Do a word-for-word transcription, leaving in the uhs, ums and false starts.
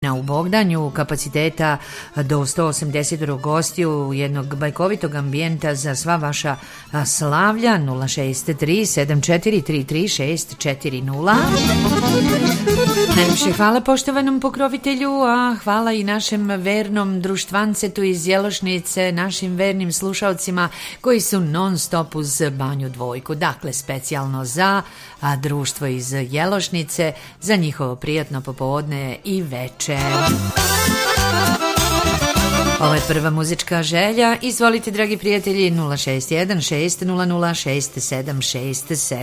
u Bogdanju, kapaciteta do sto osamdeset gostiju, jednog bajkovitog ambijenta za sva vaša slavlja. Nula šest tri sedam četiri tri tri šest četiri nula. Najljepše hvala poštovanom pokrovitelju, a hvala i našem vernom društvancetu iz Jelošnice, našim vernim slušalcima koji su non stop uz Banju Dvojku. Dakle, specijalno za a, društvo iz Jelošnice, za njihovo prijatno popodne i večer. Ovo je prva muzička želja. Izvolite, dragi prijatelji, nula šest jedan šest nula nula šest sedam šest sedam.